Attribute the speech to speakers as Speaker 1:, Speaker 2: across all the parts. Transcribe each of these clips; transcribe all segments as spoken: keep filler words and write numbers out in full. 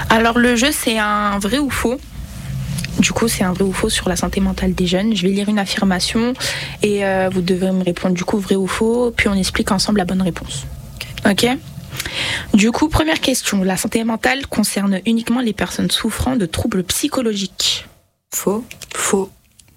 Speaker 1: Alors le jeu, c'est un vrai ou faux. Du coup, c'est un vrai ou faux sur la santé mentale des jeunes. Je vais lire une affirmation et euh, vous devez me répondre du coup vrai ou faux, puis on explique ensemble la bonne réponse. Ok ? Du coup, première question. La santé mentale concerne uniquement les personnes souffrant de troubles psychologiques.
Speaker 2: Faux.
Speaker 3: Faux.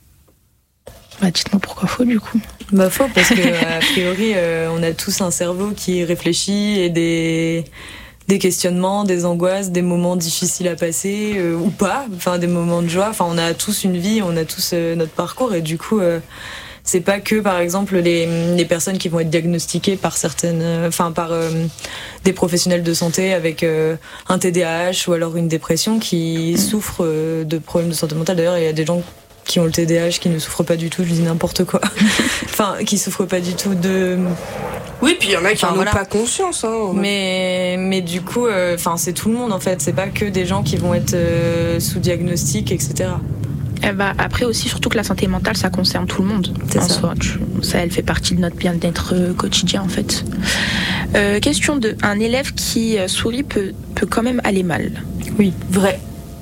Speaker 1: Bah, dites-moi pourquoi faux du coup.
Speaker 2: Bah faux, parce que a priori, euh, on a tous un cerveau qui réfléchit et des... des questionnements, des angoisses, des moments difficiles à passer euh, ou pas, enfin des moments de joie. Enfin, on a tous une vie, on a tous euh, notre parcours et du coup, euh, c'est pas que par exemple les les personnes qui vont être diagnostiquées par certaines, enfin euh, par euh, des professionnels de santé avec euh, un T D A H ou alors une dépression qui souffrent euh, de problèmes de santé mentale. D'ailleurs, il y a des gens qui ont le T D A H qui ne souffrent pas du tout, je dis n'importe quoi. Enfin, qui souffrent pas du tout de...
Speaker 3: Oui, puis il y en a qui
Speaker 2: Enfin,
Speaker 3: n'en
Speaker 2: voilà.
Speaker 3: ont pas conscience. Hein.
Speaker 2: Mais, mais du coup, enfin, euh, c'est tout le monde en fait. C'est pas que des gens qui vont être euh, sous diagnostic, et cetera.
Speaker 1: Eh bah, après aussi, surtout que la santé mentale, ça concerne tout le monde.
Speaker 2: C'est
Speaker 1: en
Speaker 2: ça.
Speaker 1: soi. Tu- ça, elle fait partie de notre bien-être euh, quotidien en fait. Euh, question deux. Un élève qui euh, sourit peut, peut quand même aller mal.
Speaker 2: Oui.
Speaker 3: Vrai.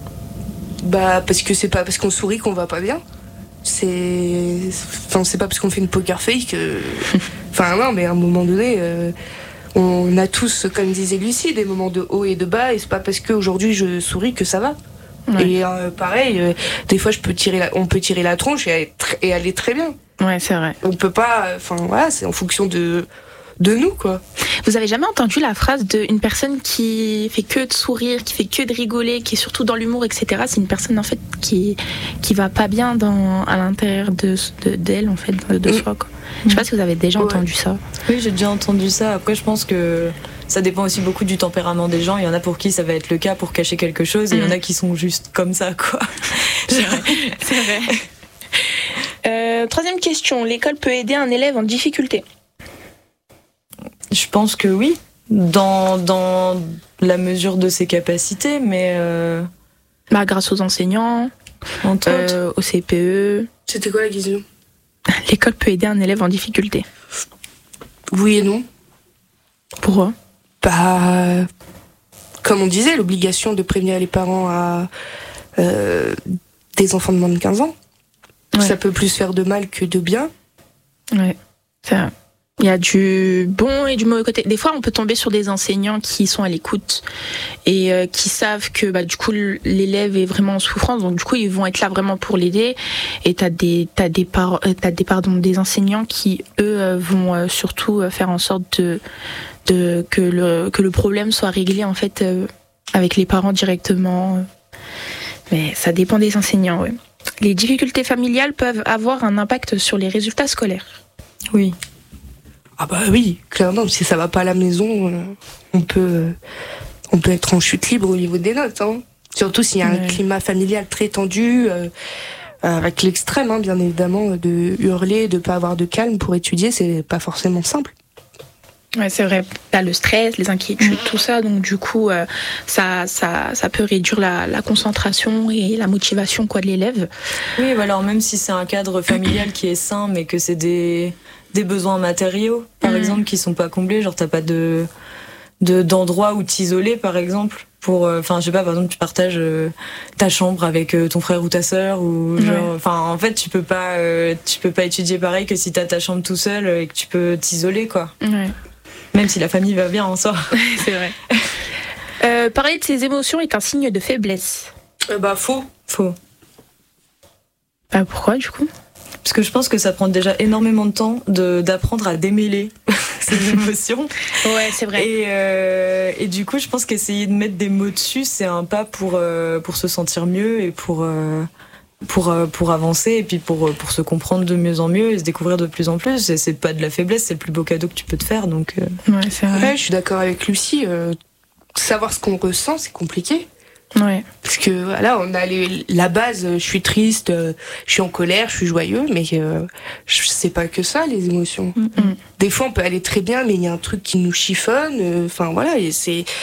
Speaker 3: Bah, parce que c'est pas parce qu'on sourit qu'on va pas bien. C'est. Enfin, c'est pas parce qu'on fait une poker face que. Enfin, non, mais à un moment donné, euh, on a tous, comme disait Lucie, des moments de haut et de bas, et c'est pas parce qu'aujourd'hui je souris que ça va.
Speaker 1: Ouais.
Speaker 3: Et euh, pareil, euh, des fois, je peux tirer la, on peut tirer la tronche et aller, tr- et aller très bien.
Speaker 1: Ouais, c'est vrai.
Speaker 3: On peut pas. Enfin, voilà, c'est en fonction de, de nous, quoi.
Speaker 1: Vous avez jamais entendu la phrase d'une personne qui fait que de sourire, qui fait que de rigoler, qui est surtout dans l'humour, et cetera. C'est une personne en fait qui qui va pas bien dans à l'intérieur de de- d'elle en fait de, de
Speaker 3: Mm.
Speaker 1: soi. Quoi. Je sais pas si vous avez déjà
Speaker 3: Ouais.
Speaker 1: entendu ça.
Speaker 2: Oui, j'ai déjà entendu ça. Après, je pense que ça dépend aussi beaucoup du tempérament des gens. Il y en a pour qui ça va être le cas pour cacher quelque chose, et il y en a qui sont juste comme ça, quoi.
Speaker 1: C'est vrai. C'est vrai. Euh, troisième question. L'école peut aider un élève en difficulté.
Speaker 2: Je pense que oui, dans, dans la mesure de ses capacités, mais euh,
Speaker 1: Bah, grâce aux enseignants,
Speaker 2: entre autres.
Speaker 1: euh, au C P E.
Speaker 3: C'était quoi la question?
Speaker 1: L'école peut aider un élève en difficulté.
Speaker 3: Oui et non.
Speaker 1: Pourquoi?
Speaker 3: Bah, comme on disait, l'obligation de prévenir les parents à euh, des enfants de moins de quinze ans.
Speaker 1: Ouais.
Speaker 3: Ça peut plus faire de mal que de bien.
Speaker 1: Ouais. Ça, il y a du bon et du mauvais côté. Des fois, on peut tomber sur des enseignants qui sont à l'écoute et euh, qui savent que bah, du coup l'élève est vraiment en souffrance, donc du coup ils vont être là vraiment pour l'aider. Et t'as des t'as des par, euh, t'as des pardon des enseignants qui eux euh, vont euh, surtout euh, faire en sorte de de que le que le problème soit réglé en fait euh, avec les parents directement. Mais ça dépend des enseignants. Ouais. Les difficultés familiales peuvent avoir un impact sur les résultats scolaires.
Speaker 2: Oui.
Speaker 3: Ah bah oui, clairement, si ça va pas à la maison, euh, on peut euh, on peut être en chute libre au niveau des notes. Hein. Surtout s'il y a un
Speaker 1: Ouais.
Speaker 3: climat familial très tendu, euh, avec l'extrême, hein, bien évidemment, de hurler, de pas avoir de calme pour étudier, c'est pas forcément simple.
Speaker 1: Ouais, c'est vrai. T'as le stress, les inquiétudes, tout ça. Donc, du coup, euh, ça, ça, ça peut réduire la, la concentration et la motivation quoi, de l'élève.
Speaker 2: Oui, bah alors même si c'est un cadre familial qui est sain, mais que c'est des, des besoins matériaux, par
Speaker 1: Mhm.
Speaker 2: exemple, qui sont pas comblés, genre t'as pas de, de d'endroit où t'isoler, par exemple, pour, enfin, je sais pas, par exemple, tu partages euh, ta chambre avec euh, ton frère ou ta sœur, ou genre, enfin, en fait, tu peux pas, euh, tu peux pas étudier pareil que si t'as ta chambre tout seul et que tu peux t'isoler, quoi.
Speaker 1: Ouais,
Speaker 2: Même si la famille va bien en soi.
Speaker 1: c'est vrai. Euh, parler de ses émotions est un signe de faiblesse.
Speaker 3: Euh, bah faux.
Speaker 2: Faux.
Speaker 1: Bah, pourquoi, du coup?
Speaker 2: Parce que je pense que ça prend déjà énormément de temps de, d'apprendre à démêler ces émotions.
Speaker 1: Ouais, c'est vrai.
Speaker 2: Et, euh, et du coup, je pense qu'essayer de mettre des mots dessus, c'est un pas pour, euh, pour se sentir mieux et pour, euh, pour, euh, pour avancer et puis pour, pour se comprendre de mieux en mieux et se découvrir de plus en plus. Et c'est pas de la faiblesse, c'est le plus beau cadeau que tu peux te faire. Donc, euh...
Speaker 1: Ouais, c'est vrai.
Speaker 3: Ouais, je suis d'accord avec Lucie. euh, savoir ce qu'on ressent, c'est compliqué.
Speaker 1: Ouais.
Speaker 3: Parce que voilà, on a les, la base, euh, je suis triste, euh, je suis en colère, je suis joyeux, mais euh, je sais pas que ça, les émotions.
Speaker 1: Mm-mm.
Speaker 3: Des fois, on peut aller très bien, mais il y a un truc qui nous chiffonne. Enfin, voilà, et c'est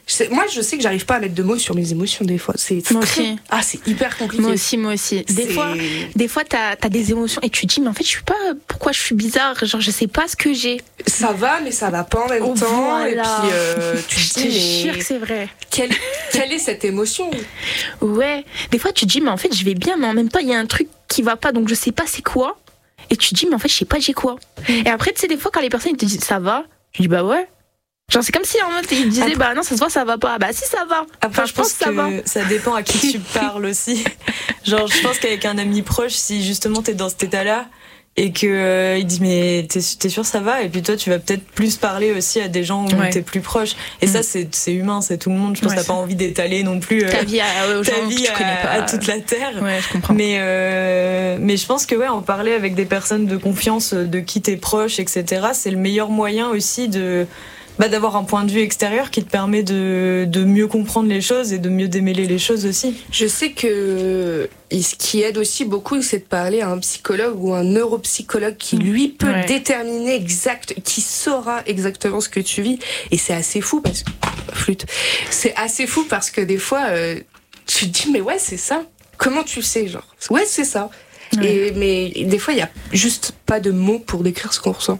Speaker 3: C'est, moi, je sais que j'arrive pas à mettre de mots sur mes émotions des fois. C'est
Speaker 1: Moi
Speaker 3: très...
Speaker 1: aussi.
Speaker 3: Ah, c'est hyper compliqué.
Speaker 1: Moi aussi, moi aussi. Des
Speaker 3: C'est...
Speaker 1: fois, des fois, t'as, t'as des émotions et tu te dis, mais en fait, je suis pas. Pourquoi je suis bizarre? Genre, je sais pas ce que j'ai.
Speaker 3: Ça va, mais ça va pas en même
Speaker 1: Oh,
Speaker 3: temps.
Speaker 1: voilà.
Speaker 3: Et puis, euh, tu
Speaker 1: Je
Speaker 3: te
Speaker 1: te
Speaker 3: dis,
Speaker 1: jure
Speaker 3: mais
Speaker 1: que c'est vrai.
Speaker 3: quelle, quelle est cette émotion?
Speaker 1: Ouais. Des fois, tu te dis, mais en fait, je vais bien, mais en même temps, il y a un truc qui va pas, donc je sais pas c'est quoi. Et tu te dis, mais en fait, je sais pas j'ai quoi. Et après, tu sais, des fois, quand les personnes ils te disent, ça va, tu dis, bah ouais. Genre, c'est comme si en mode, ils disaient, bah non, ça se voit, ça va pas. Bah si, ça va.
Speaker 2: Après,
Speaker 1: Enfin,
Speaker 2: je pense que ça, va. ça dépend à qui tu parles aussi. Genre, je pense qu'avec un ami proche, si justement t'es dans cet état-là et que euh, il dit mais t'es, t'es sûr ça va, et puis toi tu vas peut-être plus parler aussi à des gens où ouais. t'es plus proche. Et mmh. ça c'est c'est humain, c'est tout le monde. Je pense ouais, que t'as pas envie d'étaler non plus euh,
Speaker 1: ta vie à, aux
Speaker 2: ta
Speaker 1: gens
Speaker 2: vie
Speaker 1: que tu
Speaker 2: à,
Speaker 1: connais pas.
Speaker 2: à toute la terre.
Speaker 1: Ouais, je comprends.
Speaker 2: Mais euh, mais je pense que ouais, en parler avec des personnes de confiance, de qui t'es proche, et cetera. C'est le meilleur moyen aussi de Bah, d'avoir un point de vue extérieur qui te permet de, de mieux comprendre les choses et de mieux démêler les choses aussi.
Speaker 3: Je sais que ce qui aide aussi beaucoup, c'est de parler à un psychologue ou un neuropsychologue qui, lui, peut ouais. déterminer exact, qui saura exactement ce que tu vis. Et c'est assez fou parce que, flûte, c'est assez fou parce que des fois, euh, tu te dis, mais ouais, c'est ça. Comment tu sais, genre? Ouais, c'est ça. Ouais. Et, mais des fois, il n'y a juste pas de mots pour décrire ce qu'on ressent.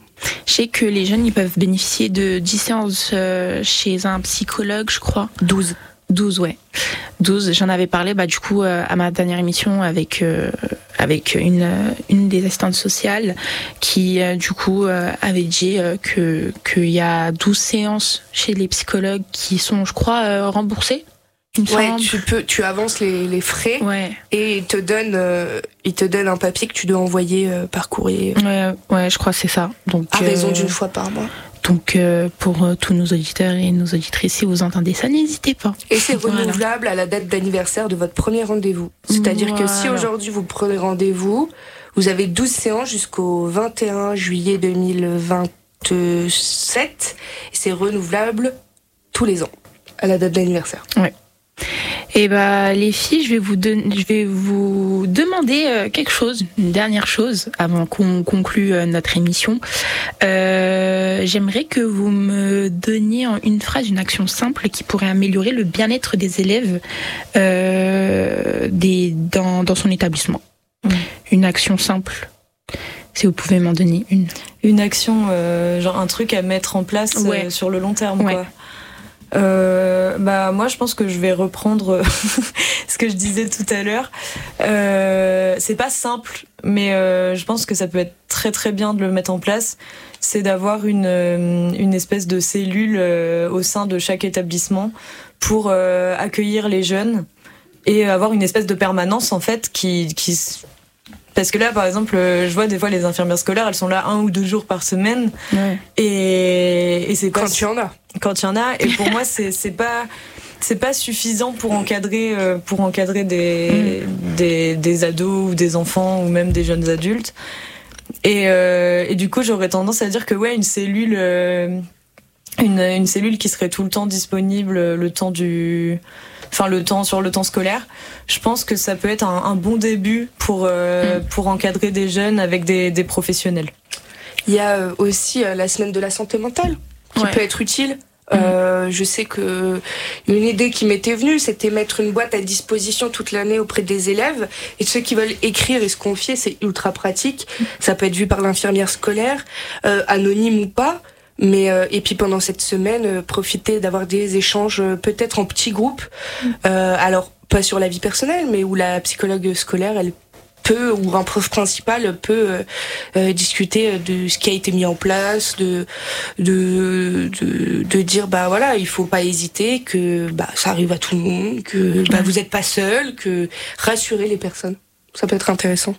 Speaker 1: Je sais que les jeunes ils peuvent bénéficier de dix séances euh, chez un psychologue, je crois.
Speaker 3: douze.
Speaker 1: douze, ouais. douze, j'en avais parlé bah, du coup euh, à ma dernière émission avec, euh, avec une, une des assistantes sociales qui euh, du coup euh, avait dit euh, que, qu'il y a douze séances chez les psychologues qui sont, je crois, euh, remboursées.
Speaker 3: Ouais, tu peux, tu avances les, les frais
Speaker 1: ouais.
Speaker 3: et il te donne, euh, il te donne un papier que tu dois envoyer euh, par courrier.
Speaker 1: Ouais, ouais, je crois que c'est ça. Donc
Speaker 3: à raison
Speaker 1: euh,
Speaker 3: d'une fois par mois.
Speaker 1: Donc euh, pour euh, tous nos auditeurs et nos auditrices, si vous entendez ça, n'hésitez pas.
Speaker 3: Et c'est renouvelable voilà. à la date d'anniversaire de votre premier rendez-vous. C'est-à-dire voilà. que si aujourd'hui vous prenez rendez-vous, vous avez douze séances jusqu'au vingt et un juillet deux mille vingt-sept. Et c'est renouvelable tous les ans à la date d'anniversaire.
Speaker 1: Ouais. Et bah les filles, je vais vous don- je vais vous demander euh, quelque chose, une dernière chose avant qu'on conclue euh, notre émission. Euh, j'aimerais que vous me donniez en une phrase une action simple qui pourrait améliorer le bien-être des élèves euh, des dans dans son établissement. Mmh. Une action simple. Si vous pouvez m'en donner une.
Speaker 2: Une action, euh, genre un truc à mettre en place
Speaker 1: ouais.
Speaker 2: euh, sur le long terme,
Speaker 1: ouais.
Speaker 2: quoi. Euh, bah moi je pense que je vais reprendre ce que je disais tout à l'heure. Euh, c'est pas simple, mais euh, je pense que ça peut être très très bien de le mettre en place. C'est d'avoir une une espèce de cellule euh, au sein de chaque établissement pour euh, accueillir les jeunes et avoir une espèce de permanence en fait qui qui parce que là, par exemple, je vois des fois les infirmières scolaires, elles sont là un ou deux jours par semaine.
Speaker 1: Ouais.
Speaker 2: Et, et c'est pas...
Speaker 3: Quand il y en a.
Speaker 2: Quand il y en a. Et pour moi, c'est, c'est pas, c'est pas suffisant pour encadrer, pour encadrer des, mmh. des, des ados ou des enfants ou même des jeunes adultes. Et, euh, et du coup, j'aurais tendance à dire que, ouais, une cellule, euh, une, une cellule qui serait tout le temps disponible, le temps du, enfin le temps sur le temps scolaire, je pense que ça peut être un, un bon début pour euh, mmh. pour encadrer des jeunes avec des, des professionnels.
Speaker 3: Il y a aussi la semaine de la santé mentale qui ouais. peut être utile. Mmh. Euh, je sais que une idée qui m'était venue, c'était mettre une boîte à disposition toute l'année auprès des élèves, et ceux qui veulent écrire et se confier, c'est ultra pratique. Mmh. Ça peut être vu par l'infirmière scolaire, euh, anonyme ou pas. Mais euh, et puis pendant cette semaine, euh, profiter d'avoir des échanges euh, peut-être en petits groupes. Euh, alors pas sur la vie personnelle, mais où la psychologue scolaire, elle peut, ou un prof principal peut euh, euh, discuter de ce qui a été mis en place, de de de, de dire bah voilà, il faut pas hésiter, que bah ça arrive à tout le monde, que bah vous êtes pas seul, que rassurer les personnes, ça peut être intéressant.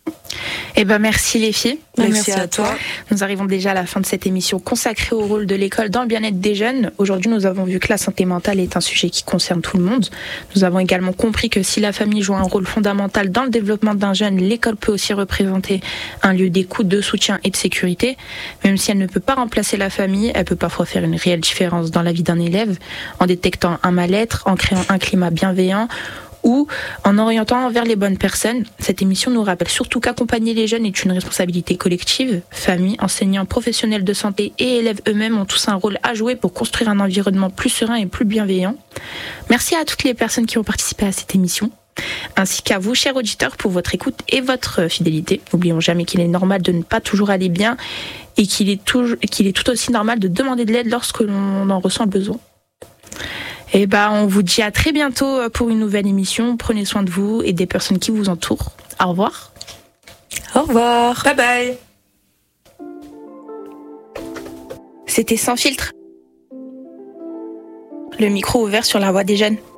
Speaker 1: Eh ben merci les filles.
Speaker 3: Merci, merci à, à toi. toi.
Speaker 1: Nous arrivons déjà à la fin de cette émission consacrée au rôle de l'école dans le bien-être des jeunes. Aujourd'hui, nous avons vu que la santé mentale est un sujet qui concerne tout le monde. Nous avons également compris que si la famille joue un rôle fondamental dans le développement d'un jeune, l'école peut aussi représenter un lieu d'écoute, de soutien et de sécurité. Même si elle ne peut pas remplacer la famille, elle peut parfois faire une réelle différence dans la vie d'un élève en détectant un mal-être, en créant un climat bienveillant, ou en orientant vers les bonnes personnes. Cette émission nous rappelle surtout qu'accompagner les jeunes est une responsabilité collective. Familles, enseignants, professionnels de santé et élèves eux-mêmes ont tous un rôle à jouer pour construire un environnement plus serein et plus bienveillant. Merci à toutes les personnes qui ont participé à cette émission, ainsi qu'à vous, chers auditeurs, pour votre écoute et votre fidélité. N'oublions jamais qu'il est normal de ne pas toujours aller bien et qu'il est, tout, qu'il est tout aussi normal de demander de l'aide lorsque l'on en ressent le besoin. Et bah, on vous dit à très bientôt pour une nouvelle émission. Prenez soin de vous et des personnes qui vous entourent. Au revoir.
Speaker 2: Au revoir.
Speaker 3: Bye bye.
Speaker 1: C'était Sans filtre. Le micro ouvert sur la voix des jeunes.